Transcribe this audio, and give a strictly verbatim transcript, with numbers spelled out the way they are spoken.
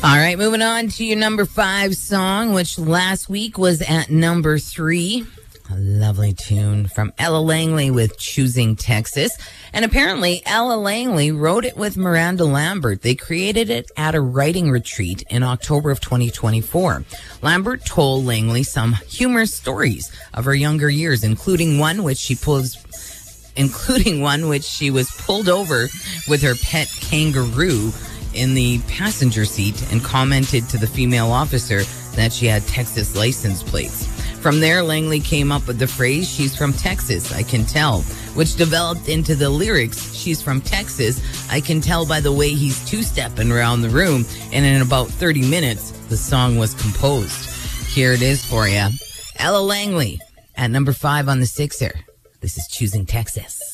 All right, moving on to your number five song, which last week was at number three. A lovely tune from Ella Langley with Choosing Texas. And apparently Ella Langley wrote it with Miranda Lambert. They created it at a writing retreat in October of twenty twenty-four. Lambert told Langley some humorous stories of her younger years, including one which she pulls including one which she was pulled over with her pet kangaroo in the passenger seat and commented to the female officer that she had Texas license plates. From there, Langley came up with the phrase, "She's from Texas, I can tell," which developed into the lyrics, "She's from Texas, I can tell by the way he's two-stepping around the room." And in about thirty minutes, the song was composed. Here it is for you. Ella Langley at number five on the Sixer. This is Choosing Texas.